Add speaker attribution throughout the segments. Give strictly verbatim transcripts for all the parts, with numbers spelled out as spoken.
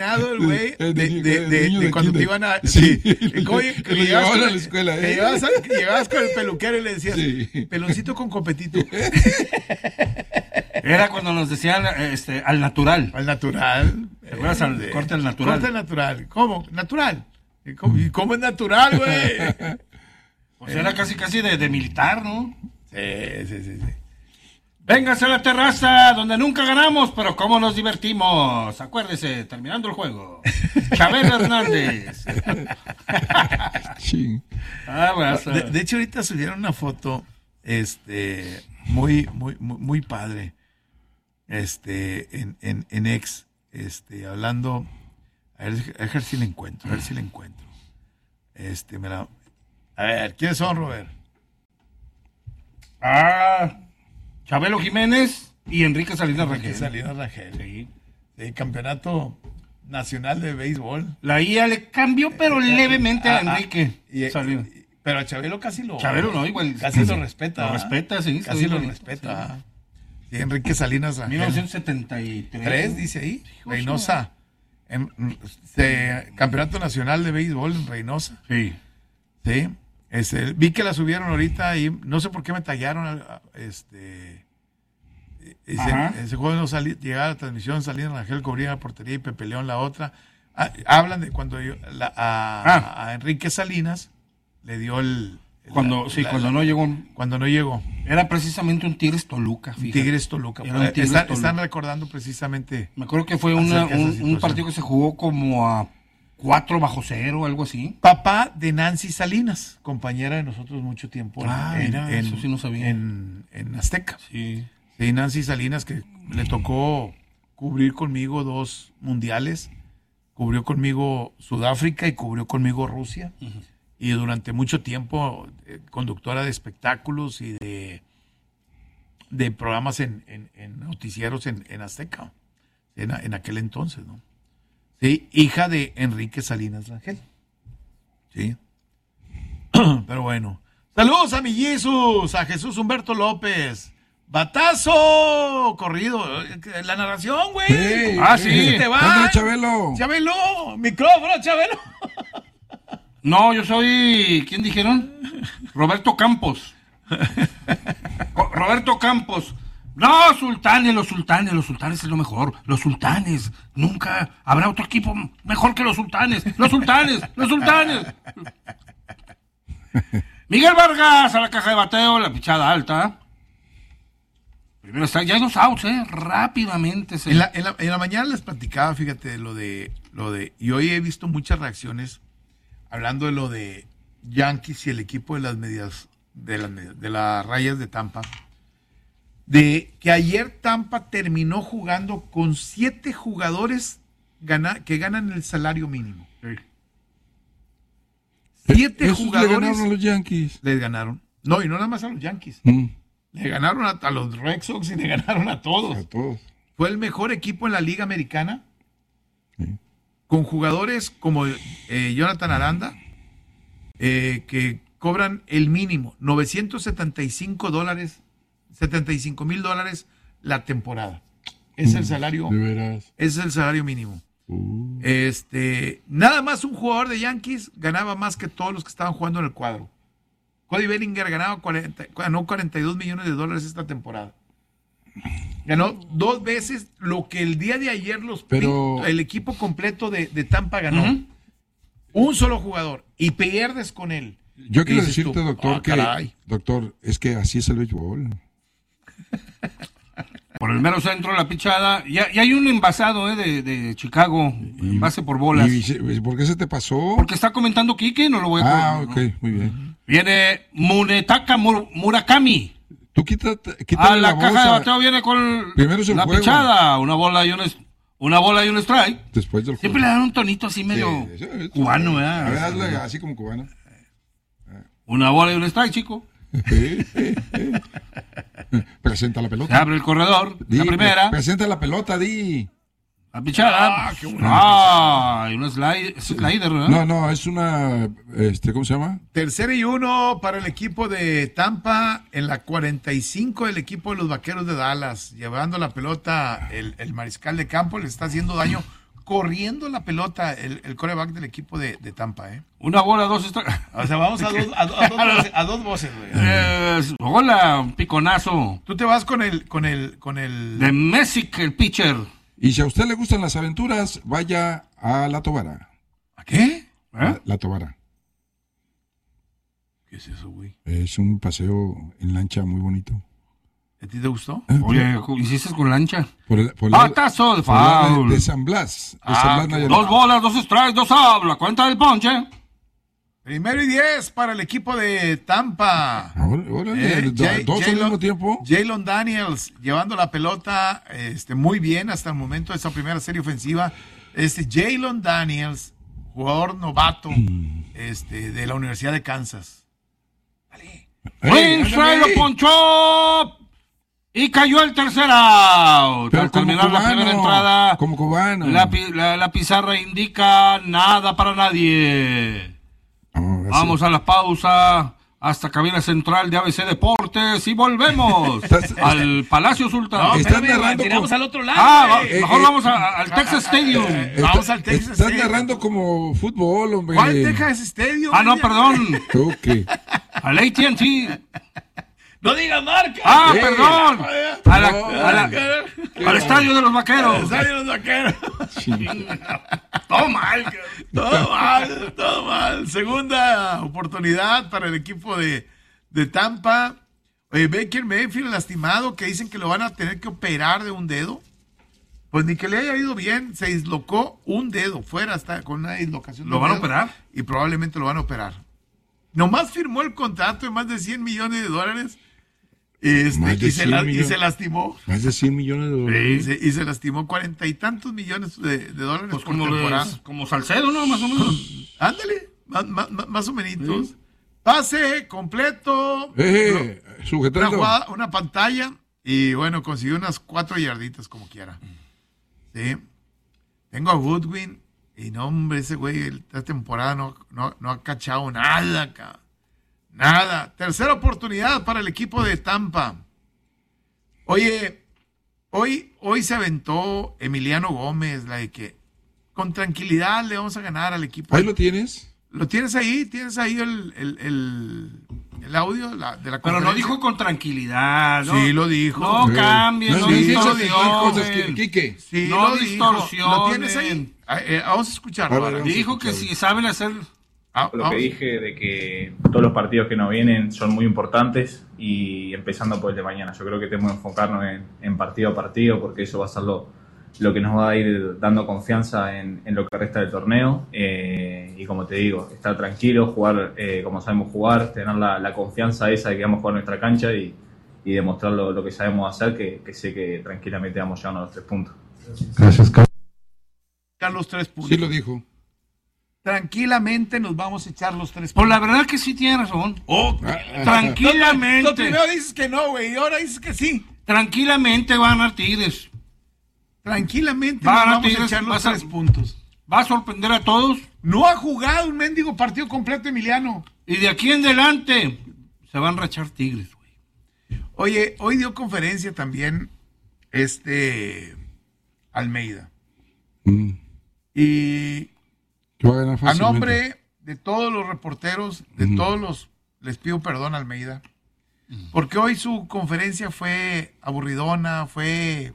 Speaker 1: el güey de,
Speaker 2: El
Speaker 1: de,
Speaker 2: niño-
Speaker 1: de,
Speaker 2: el
Speaker 1: de,
Speaker 2: niño
Speaker 1: de
Speaker 2: de
Speaker 1: cuando te
Speaker 2: kinder.
Speaker 1: iban a...
Speaker 2: Sí.
Speaker 1: Sí. ¿Cómo-
Speaker 2: Que
Speaker 1: que
Speaker 2: lo
Speaker 1: llegabas
Speaker 2: llevaban
Speaker 1: con-
Speaker 2: a la escuela,
Speaker 1: que
Speaker 2: ¿eh?
Speaker 1: llegabas, a- que llegabas con el peluquero y le decías,
Speaker 2: Sí.
Speaker 1: peloncito con copetito.
Speaker 3: Era cuando nos decían este, al natural.
Speaker 1: Al natural.
Speaker 3: ¿Te acuerdas? Al
Speaker 1: Eh,
Speaker 3: corte al natural.
Speaker 1: Corte al natural. ¿Cómo? Natural. ¿Y cómo, y cómo es natural, güey?
Speaker 3: Pues era casi casi de, de militar, ¿no?
Speaker 1: Sí, sí, sí, sí.
Speaker 3: Véngase a la terraza, donde nunca ganamos, pero cómo nos divertimos. Acuérdese, terminando el juego. Chabelo Hernández.
Speaker 2: Sí.
Speaker 3: Ah, vas a-
Speaker 1: De, de hecho, ahorita subieron una foto, este, muy, muy, muy, muy padre, este, en, en, en X, este, hablando, a ver, a ver si la encuentro, a ver si la encuentro. Este, me la, a ver, ¿quiénes son, Robert?
Speaker 3: Ah, Chabelo Jiménez y Enrique Salinas
Speaker 1: Enrique
Speaker 3: Rangel.
Speaker 1: Salinas Rangel.
Speaker 3: Sí.
Speaker 1: Sí, campeonato nacional de béisbol.
Speaker 3: La I A le cambió, pero levemente a
Speaker 1: Ah, ah,
Speaker 3: Enrique
Speaker 1: y-
Speaker 3: Salinas.
Speaker 1: y- pero a Chabelo casi lo...
Speaker 3: Chabelo no, igual.
Speaker 1: Casi lo respeta.
Speaker 3: Lo
Speaker 1: ¿ah?
Speaker 3: respeta, sí.
Speaker 1: Casi
Speaker 3: sí,
Speaker 1: lo
Speaker 3: igualito,
Speaker 1: respeta.
Speaker 3: sí.
Speaker 1: Sí, Enrique Salinas
Speaker 3: mil
Speaker 1: Rangel.
Speaker 3: novecientos setenta y tres.
Speaker 1: Tres, dice ahí. Reynosa. En, se- campeonato nacional de béisbol en Reynosa.
Speaker 3: Sí.
Speaker 1: Sí. Este, vi que la subieron ahorita y no sé por qué me tallaron. Este, ese,
Speaker 3: Ajá.
Speaker 1: ese juego no salí, llegaba a la transmisión, Salinas Rangel cubría la portería y Pepe León la otra. Ah, hablan de cuando yo- la- a,
Speaker 3: Ah.
Speaker 1: a Enrique Salinas le dio el.
Speaker 3: Cuando,
Speaker 1: la-
Speaker 3: sí,
Speaker 1: la-
Speaker 3: cuando
Speaker 1: la-
Speaker 3: no llegó.
Speaker 1: Cuando no llegó.
Speaker 3: Era precisamente un Tigres Toluca, fíjate.
Speaker 1: Tigres Toluca.
Speaker 3: Era un Tigres
Speaker 1: Están,
Speaker 3: Toluca.
Speaker 1: están recordando precisamente.
Speaker 3: Me acuerdo que fue una-
Speaker 1: Acerca de esa
Speaker 3: un, un
Speaker 1: situación.
Speaker 3: partido que se jugó como a cuatro bajo cero, algo así.
Speaker 1: Papá de Nancy Salinas, compañera de nosotros mucho tiempo en,
Speaker 3: Ah,
Speaker 1: en-
Speaker 3: mira,
Speaker 1: en-
Speaker 3: eso sí no sabía.
Speaker 1: en- en Azteca.
Speaker 3: Sí.
Speaker 1: Sí, Nancy Salinas, que le tocó cubrir conmigo dos mundiales, cubrió conmigo Sudáfrica y cubrió conmigo Rusia. Y durante mucho tiempo eh, conductora de espectáculos y de, de programas en, en- en noticieros en, en Azteca, en, en aquel entonces, ¿no? Sí, hija de Enrique Salinas Rangel. Sí. Pero bueno. Saludos a mi Jesús, a Jesús Humberto López. ¡Batazo! Corrido. La narración, güey.
Speaker 2: Sí,
Speaker 3: Ah, sí.
Speaker 1: Te va.
Speaker 2: Ándale, Chabelo.
Speaker 1: Chabelo. Micrófono, Chabelo.
Speaker 3: No, yo soy. ¿Quién dijeron? Roberto Campos. Co- Roberto Campos. No, sultanes, los sultanes, los sultanes es lo mejor. Los sultanes. Nunca habrá otro equipo mejor que los sultanes. Los sultanes, los sultanes. Miguel Vargas a la caja de bateo, la pichada alta. Primero está, ya hay dos outs, eh. Rápidamente se.
Speaker 1: En la, en, la, en la mañana les platicaba, fíjate, lo de, lo de. Y hoy he visto muchas reacciones hablando de lo de Yankees y el equipo de las medias. De las, medias- de las rayas de Tampa. De que ayer Tampa terminó jugando con siete jugadores gana- que ganan el salario mínimo. Siete
Speaker 2: Esos le
Speaker 1: jugadores
Speaker 2: ganaron a los Yankees.
Speaker 1: les ganaron. No, y no nada más a los Yankees.
Speaker 2: Mm,
Speaker 1: Le ganaron a, a los Red Sox y le ganaron a todos.
Speaker 2: a todos.
Speaker 1: Fue el mejor equipo en la Liga Americana.
Speaker 2: Sí.
Speaker 1: Con jugadores como eh, Jonathan Aranda, eh, que cobran el mínimo, novecientos setenta y cinco dólares, setenta y cinco mil dólares la temporada. Es el salario,
Speaker 2: De veras.
Speaker 1: es el salario mínimo.
Speaker 2: Uh,
Speaker 1: Este, nada más un jugador de Yankees ganaba más que todos los que estaban jugando en el cuadro. Cody Bellinger ganaba cuarenta, ganó cuarenta y dos millones de dólares esta temporada. Ganó dos veces lo que el día de ayer los
Speaker 2: Pero-
Speaker 1: Pin- el equipo completo de, de Tampa ganó.
Speaker 3: Ujú.
Speaker 1: Un solo jugador. Y pierdes con él.
Speaker 2: yo quiero
Speaker 1: Y dices
Speaker 2: decirte,
Speaker 1: tú,
Speaker 2: doctor,
Speaker 1: "Ah,
Speaker 2: que.
Speaker 1: caray".
Speaker 2: Doctor, es que así es el béisbol.
Speaker 3: Por el mero centro, la pichada. Y, y hay un envasado eh, de, de Chicago. Envase por bolas.
Speaker 2: ¿Y se- por qué se te pasó?
Speaker 3: Porque está comentando Quique, no lo voy a
Speaker 2: Ah,
Speaker 3: co-
Speaker 2: ok, muy bien.
Speaker 3: Viene Munetaka Mur- Murakami.
Speaker 2: Tú quítate, quítale
Speaker 3: A la,
Speaker 2: la,
Speaker 3: caja
Speaker 2: voz
Speaker 3: de
Speaker 2: a-
Speaker 3: bateo viene con
Speaker 2: Primero es el
Speaker 3: la
Speaker 2: juego.
Speaker 3: pichada. Una bola y un, es- una bola y un strike.
Speaker 2: después del
Speaker 3: Siempre le
Speaker 2: juego.
Speaker 3: dan un tonito así medio
Speaker 2: Sí, sí, sí.
Speaker 3: cubano,
Speaker 2: A ver,
Speaker 3: ¿verdad?
Speaker 2: hazle así como cubano.
Speaker 3: Una bola y un strike, chico.
Speaker 2: Presenta la
Speaker 3: Se
Speaker 2: pelota.
Speaker 3: abre el corredor.
Speaker 2: Di,
Speaker 3: La primera.
Speaker 2: pre- presenta la pelota, di.
Speaker 3: La pichada.
Speaker 1: Ah, qué bueno.
Speaker 3: Ah, y un slide, slider, ¿verdad?
Speaker 2: No, no, es una, este, ¿cómo se llama?
Speaker 1: Tercera y uno para el equipo de Tampa en la cuarenta y cinco del equipo de los Vaqueros de Dallas. Llevando la pelota el, el mariscal de campo, le está haciendo daño corriendo la pelota el, el quarterback del equipo de, de Tampa, ¿eh?
Speaker 3: Una bola, dos está...
Speaker 1: O sea, vamos a dos, a, do- a dos voces, a dos voces, güey.
Speaker 3: Eh, hola, un piconazo.
Speaker 1: Tú te vas con el, con el, con el...
Speaker 3: De Messick, el pitcher.
Speaker 2: Y si a usted le gustan las aventuras, vaya a La Tobara.
Speaker 1: ¿A qué?
Speaker 3: ¿Eh?
Speaker 2: La Tobara.
Speaker 1: ¿Qué es eso, güey?
Speaker 2: Es un paseo en lancha muy bonito.
Speaker 1: ¿A ti te gustó?
Speaker 3: Oye, ¿hiciste con lancha?
Speaker 2: Por el, por el-
Speaker 3: Batazo de
Speaker 2: por el lado
Speaker 3: foul.
Speaker 2: de, de San Blas. De
Speaker 1: Ah,
Speaker 2: San Blas,
Speaker 1: qué
Speaker 2: Nayarit.
Speaker 3: Dos bolas, dos strikes, dos habla. Cuenta del ponche.
Speaker 1: Primero y diez para el equipo de Tampa.
Speaker 2: Ahora- órale,
Speaker 1: Eh,
Speaker 2: do-
Speaker 1: Jay-
Speaker 2: dos al
Speaker 1: Jaylon-
Speaker 2: mismo tiempo.
Speaker 1: Jaylon Daniels llevando la pelota este, muy bien hasta el momento de esa primera serie ofensiva. Este Jaylon Daniels, jugador novato este, de la Universidad de Kansas. Dale.
Speaker 2: Ey,
Speaker 3: Winslow
Speaker 2: ándale.
Speaker 3: lo ponchó. Y cayó el tercer out.
Speaker 2: Pero
Speaker 3: Al
Speaker 2: como
Speaker 3: terminar la
Speaker 2: cubano,
Speaker 3: primera entrada,
Speaker 2: como cubano.
Speaker 3: la, pi- la- la pizarra indica nada para nadie.
Speaker 2: No, así.
Speaker 3: Vamos a la pausa hasta cabina central de A B C Deportes y volvemos
Speaker 2: Estás-
Speaker 3: al Palacio Sultán.
Speaker 2: No, Estás
Speaker 1: espérame,
Speaker 2: narrando
Speaker 1: tiramos
Speaker 2: con-
Speaker 1: al otro lado.
Speaker 3: Ah, va-
Speaker 1: güey.
Speaker 3: mejor
Speaker 2: eh,
Speaker 3: vamos a- al Texas Stadium.
Speaker 1: eh,
Speaker 2: Está-
Speaker 1: vamos al Texas
Speaker 2: Estás
Speaker 1: Stadium.
Speaker 2: narrando como fútbol, hombre.
Speaker 1: ¿Cuál Texas Stadium?
Speaker 3: Ah, no,
Speaker 1: Ya-
Speaker 3: perdón.
Speaker 2: Ok.
Speaker 3: Al A T and T.
Speaker 1: No digas marca.
Speaker 3: Ah,
Speaker 2: Eh.
Speaker 3: perdón. A la-
Speaker 2: No,
Speaker 3: a la-
Speaker 2: qué
Speaker 3: al estadio de los vaqueros.
Speaker 1: Estadio de los Vaqueros.
Speaker 3: Todo mal.
Speaker 1: Todo mal, todo mal. Segunda oportunidad para el equipo de, de Tampa. Oye, Baker Mayfield lastimado, que dicen que lo van a tener que operar de un dedo. Pues ni que le haya ido bien, se dislocó un dedo, fuera hasta con una dislocación.
Speaker 3: ¿Lo
Speaker 1: de
Speaker 3: van a
Speaker 1: dedo,
Speaker 3: operar?
Speaker 1: Y probablemente lo van a operar. Nomás firmó el contrato de más de cien millones de dólares. Este,
Speaker 2: Más de
Speaker 1: y, se
Speaker 2: cien
Speaker 1: la- y
Speaker 2: millones.
Speaker 1: se lastimó.
Speaker 2: Más de cien millones de
Speaker 1: Y
Speaker 2: dólares.
Speaker 1: se, y se lastimó cuarenta y tantos millones de, de dólares
Speaker 3: Pues
Speaker 1: por
Speaker 3: como,
Speaker 1: temporada.
Speaker 3: los- como Salcedo, ¿no? Más o menos.
Speaker 1: Ándale, más, más, más- más o menos. Pase completo.
Speaker 2: Eh,
Speaker 1: Una,
Speaker 2: sujetando.
Speaker 1: jugada, una pantalla. Y bueno, consiguió unas cuatro yarditas como quiera. Sí. Tengo a Goodwin. Y no, hombre, ese güey esta temporada no, no, no ha cachado nada, cabrón. Nada. Tercera oportunidad para el equipo de Tampa. Oye, hoy, hoy se aventó Emiliano Gómez, la de que con tranquilidad le vamos a ganar al equipo.
Speaker 2: Ahí lo tienes.
Speaker 1: ¿Lo tienes ahí? ¿Tienes ahí el, el, el, el audio la- de la
Speaker 3: Pero no
Speaker 1: conferencia?
Speaker 3: dijo con tranquilidad, ¿no?
Speaker 1: Sí, lo dijo.
Speaker 3: No
Speaker 2: Eh,
Speaker 3: cambies, no,
Speaker 2: no dices esas
Speaker 3: distorsionen.
Speaker 2: cosas que- Quique.
Speaker 1: Sí,
Speaker 3: no
Speaker 1: lo dijo.
Speaker 3: distorsionen.
Speaker 1: ¿Lo tienes ahí? Ah, eh, vamos a escucharlo.
Speaker 2: A ver,
Speaker 1: ahora.
Speaker 2: vamos.
Speaker 3: Dijo que si saben hacer...
Speaker 1: Ah,
Speaker 4: Lo
Speaker 1: vamos.
Speaker 4: que dije de que todos los partidos que nos vienen son muy importantes y empezando por el de mañana. Yo creo que tenemos que enfocarnos en, en partido a partido porque eso va a ser lo, lo que nos va a ir dando confianza en, en lo que resta del torneo. Eh, y como te digo, estar tranquilo, jugar eh, como sabemos jugar, tener la, la confianza esa de que vamos a jugar nuestra cancha y, y demostrar lo, lo que sabemos hacer, que, que sé que tranquilamente vamos llegando a los tres puntos.
Speaker 2: Gracias, Carlos.
Speaker 1: Los tres puntos.
Speaker 2: Sí lo dijo.
Speaker 1: Tranquilamente nos vamos a echar los tres
Speaker 3: Pues
Speaker 1: puntos.
Speaker 3: la verdad que sí tiene razón.
Speaker 1: Oh,
Speaker 3: Tranquilamente.
Speaker 1: Lo primero dices que no, güey, y ahora dices que sí.
Speaker 3: Tranquilamente van a ganar Tigres.
Speaker 1: Tranquilamente
Speaker 3: Va a
Speaker 1: nos
Speaker 3: ganar
Speaker 1: vamos a
Speaker 3: Tigres,
Speaker 1: echar los
Speaker 3: vas a-
Speaker 1: tres puntos.
Speaker 3: Va a sorprender a todos.
Speaker 1: No ha jugado un mendigo partido completo, Emiliano.
Speaker 3: Y de aquí en adelante se van a rachar Tigres, güey.
Speaker 1: Oye, hoy dio conferencia también este Almeida.
Speaker 2: Mm.
Speaker 1: Y
Speaker 2: Que va a ganar
Speaker 1: a
Speaker 2: fácilmente.
Speaker 1: nombre de todos los reporteros, de
Speaker 2: Ujú.
Speaker 1: todos los, les pido perdón, Almeida, porque hoy su conferencia fue aburridona, fue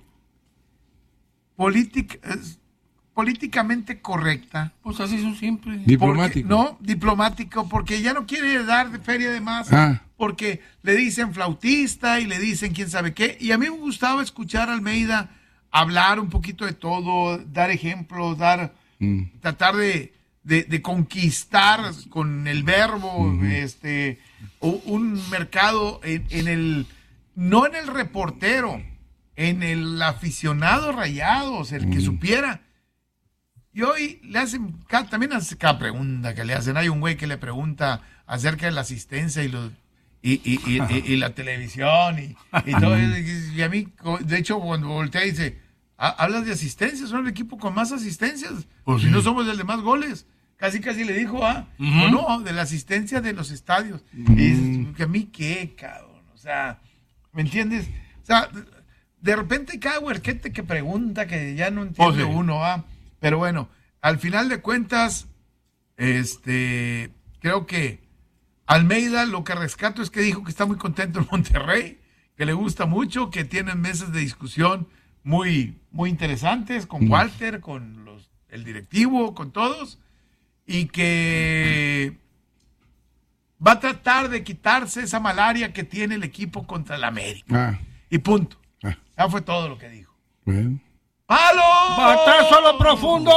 Speaker 1: política, es- políticamente correcta.
Speaker 3: Pues así son siempre.
Speaker 2: Diplomático.
Speaker 1: Porque- no, diplomático, porque ya no quiere dar de feria de más,
Speaker 2: Ah.
Speaker 1: porque le dicen flautista y le dicen quién sabe qué. Y a mí me gustaba escuchar a Almeida hablar un poquito de todo, dar ejemplos, dar,
Speaker 2: Mm.
Speaker 1: tratar de, de- de conquistar con el verbo, este, u- un mercado en, en el, no en el reportero, en el aficionado Rayados, el que supiera. Y hoy le hacen, ca- también hace cada pregunta que le hacen. Hay un güey que le pregunta acerca de la asistencia y los y, y, y, y- y la televisión y, y todo. Y a mí, co- de hecho, cuando voltea dice, "Ah, hablas de asistencias, son el equipo con más asistencias.
Speaker 3: Pues
Speaker 1: si
Speaker 3: sí.
Speaker 1: no somos el de más goles. Casi, casi le dijo, ah,
Speaker 3: Ujú.
Speaker 1: o no, de la asistencia de los estadios. Y dices, ¿que a mí qué, cabrón? O sea, ¿me entiendes? O sea, de repente hay cada huerquete que pregunta que ya no entiende
Speaker 3: Pues sí.
Speaker 1: uno, ah. Pero bueno, al final de cuentas, este, creo que Almeida, lo que rescato es que dijo que está muy contento en Monterrey, que le gusta mucho, que tienen mesas de discusión muy, muy interesantes con Walter, con los, el directivo, con todos, y que va a tratar de quitarse esa malaria que tiene el equipo contra el América.
Speaker 2: Ah,
Speaker 1: Y punto.
Speaker 2: ah,
Speaker 1: Ya fue todo lo que dijo.
Speaker 2: bueno.
Speaker 1: ¡Palo!
Speaker 3: ¡Batazo a lo profundo!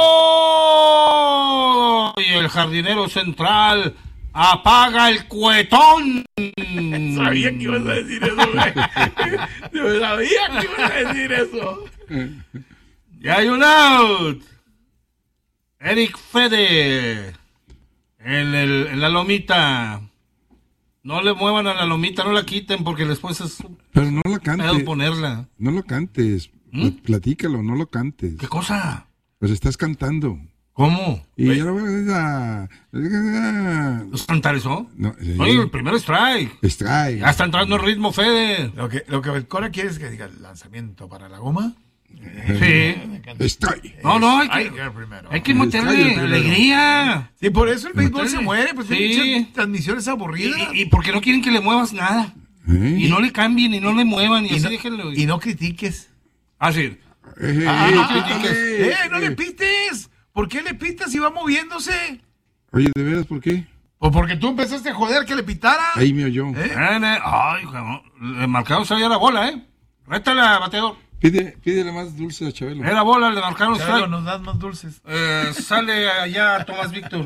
Speaker 3: Y el jardinero central apaga el cuetón.
Speaker 1: Sabía que ibas a decir eso, güey. Yo sabía que ibas a decir eso.
Speaker 3: Ya hay un out. Eric Fede. En, el, en la lomita. No le muevan a la lomita, no la quiten porque después es un
Speaker 2: Pero no lo
Speaker 3: pedo
Speaker 2: cantes.
Speaker 3: ponerla.
Speaker 2: No lo cantes.
Speaker 3: ¿Mm?
Speaker 2: Platícalo, no lo cantes.
Speaker 3: ¿Qué cosa?
Speaker 2: Pues estás cantando.
Speaker 3: ¿Cómo?
Speaker 2: Y ya lo
Speaker 3: ¿Los cantar eso?
Speaker 2: No, sí.
Speaker 3: Oye, el primer strike.
Speaker 2: Strike.
Speaker 3: Ya está entrando el ritmo, Fede.
Speaker 1: Lo que, lo que el Cora quiere es que diga lanzamiento para la goma.
Speaker 3: Sí.
Speaker 2: Strike.
Speaker 3: No, no, hay
Speaker 1: Ay,
Speaker 3: que,
Speaker 1: que primero.
Speaker 3: hay que
Speaker 2: Está
Speaker 3: meterle
Speaker 2: bien, primero.
Speaker 3: alegría.
Speaker 1: Sí, por eso el béisbol
Speaker 3: Sí.
Speaker 1: se muere, pues
Speaker 3: Sí.
Speaker 1: hay transmisiones
Speaker 3: Y,
Speaker 1: aburridas.
Speaker 3: y, y porque no quieren que le muevas nada.
Speaker 2: ¿Eh?
Speaker 3: Y no le cambien y no le muevan y,
Speaker 1: Y
Speaker 3: así
Speaker 1: no,
Speaker 3: déjenlo.
Speaker 1: y no critiques.
Speaker 3: Ah, sí.
Speaker 2: Eh,
Speaker 1: Ah,
Speaker 2: eh,
Speaker 3: critiques.
Speaker 2: eh,
Speaker 1: ¡Eh, no le
Speaker 2: eh.
Speaker 1: pites! ¿Por qué le pitas si va moviéndose?
Speaker 2: Oye, ¿de veras por qué?
Speaker 1: ¿O porque tú empezaste a joder que le pitara?
Speaker 2: Ahí me oyó.
Speaker 1: ¿Eh?
Speaker 3: Ay, cabrón. Le marcaron sabía la bola, ¿eh? Rétala, bateador.
Speaker 2: Pide, pídele más dulce a Chabelo.
Speaker 3: Era bola, le marcaron
Speaker 1: Chabelo,
Speaker 3: strike.
Speaker 1: nos das más dulces.
Speaker 3: Eh, sale allá Tomás Víctor.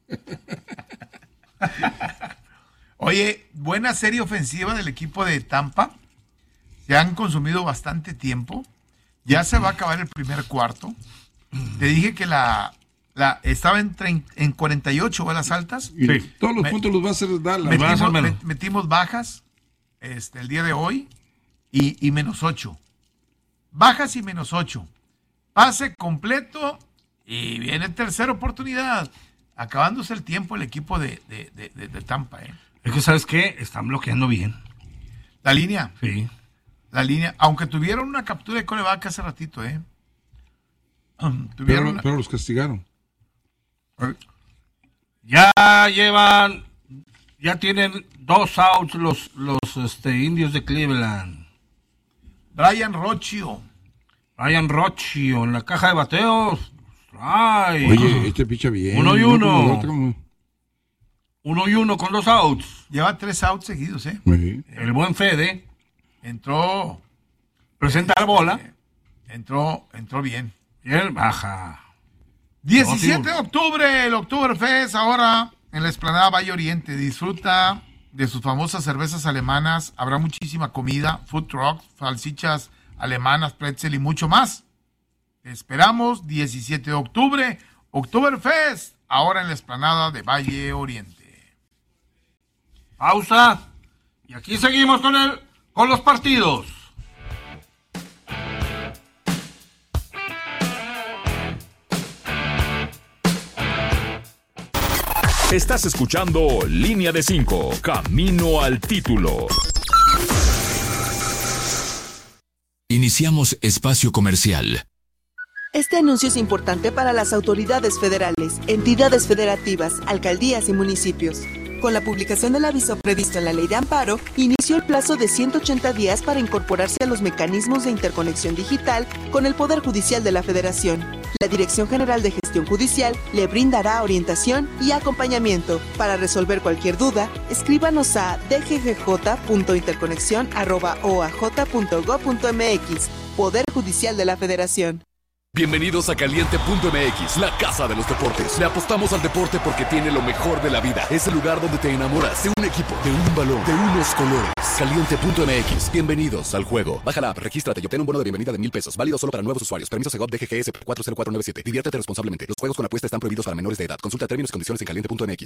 Speaker 1: Oye, buena serie ofensiva del equipo de Tampa. Se han consumido bastante tiempo. Ya se va a acabar el primer cuarto. Te dije que la, la estaba en, trein- en cuarenta y ocho balas altas.
Speaker 2: Y
Speaker 3: Sí.
Speaker 2: todos los
Speaker 1: Me-
Speaker 2: puntos los va a hacer Dallas.
Speaker 3: Me- Más o
Speaker 1: Metimos,
Speaker 3: menos.
Speaker 1: met- metimos bajas este, el día de hoy y, y menos ocho. Bajas y menos ocho. Pase completo y viene tercera oportunidad. Acabándose el tiempo el equipo de, de, de, de- de Tampa. ¿eh?
Speaker 3: Es que, ¿sabes qué? Están bloqueando bien.
Speaker 1: La línea,
Speaker 3: Sí.
Speaker 1: la línea, aunque tuvieron una captura de coreback hace ratito, ¿eh? Um,
Speaker 2: pero,
Speaker 1: tuvieron una-
Speaker 2: pero los castigaron.
Speaker 3: Ya llevan, ya tienen dos outs los, los este, indios de Cleveland.
Speaker 1: Brian Rocchio.
Speaker 3: Ryan Rocchio en la caja de bateos. Ay.
Speaker 2: Oye, este picha bien.
Speaker 3: Uno y
Speaker 2: No
Speaker 3: uno.
Speaker 2: como el otro, como-
Speaker 3: Uno y uno con dos outs.
Speaker 1: Lleva tres outs seguidos, ¿eh?
Speaker 2: Sí.
Speaker 3: El buen Fede
Speaker 1: Entró,
Speaker 3: presenta la bola
Speaker 1: entró, entró bien.
Speaker 3: y él baja.
Speaker 1: diecisiete de octubre, el Oktoberfest, ahora en la explanada Valle Oriente. Disfruta de sus famosas cervezas alemanas. Habrá muchísima comida, food trucks, salchichas alemanas, pretzel y mucho más. Te esperamos diecisiete de octubre, Oktoberfest, ahora en la explanada de Valle Oriente.
Speaker 3: Pausa. Y aquí seguimos con el, con los partidos.
Speaker 5: Estás escuchando Línea de cinco, Camino al título.
Speaker 6: Iniciamos espacio comercial.
Speaker 7: Este anuncio es importante para las autoridades federales, entidades federativas, alcaldías y municipios. Con la publicación del aviso previsto en la Ley de Amparo, inició el plazo de ciento ochenta días para incorporarse a los mecanismos de interconexión digital con el Poder Judicial de la Federación. La Dirección General de Gestión Judicial le brindará orientación y acompañamiento. Para resolver cualquier duda, escríbanos a d g g j punto interconexión arroba o a j punto gob punto m x. Poder Judicial de la Federación.
Speaker 6: Bienvenidos a Caliente punto m x, la casa de los deportes. Le apostamos al deporte porque tiene lo mejor de la vida. Es el lugar donde te enamoras de un equipo, de un balón, de unos colores. Caliente punto m x, bienvenidos al juego. Baja la app, regístrate y obtén un bono de bienvenida de mil pesos. Válido solo para nuevos usuarios. Permiso Segov D G G S cuatro cero cuatro nueve siete. Diviértete responsablemente. Los juegos con apuesta están prohibidos para menores de edad. Consulta términos y condiciones en caliente punto m x.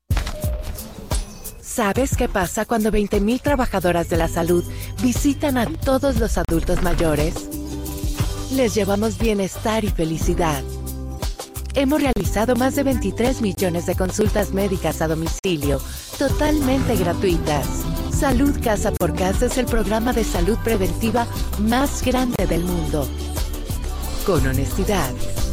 Speaker 8: ¿Sabes qué pasa cuando veinte mil trabajadoras de la salud visitan a todos los adultos mayores? Les llevamos bienestar y felicidad. Hemos realizado más de veintitrés millones de consultas médicas a domicilio, totalmente gratuitas. Salud Casa por Casa es el programa de salud preventiva más grande del mundo. Con honestidad,